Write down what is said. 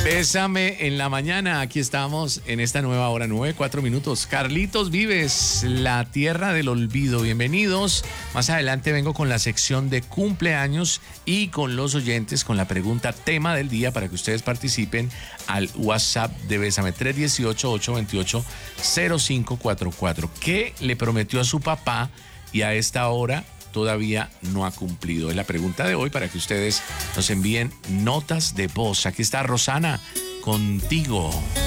Bésame en la mañana. Aquí estamos en esta nueva hora, 9:04. Carlitos Vives, la tierra del olvido. Bienvenidos. Más adelante vengo con la sección de cumpleaños y con los oyentes con la pregunta tema del día para que ustedes participen al WhatsApp de Bésame 318-828-0544. ¿Qué le prometió a su papá y a esta hora todavía no ha cumplido? Es la pregunta de hoy para que ustedes nos envíen notas de voz. Aquí está Rosana, contigo.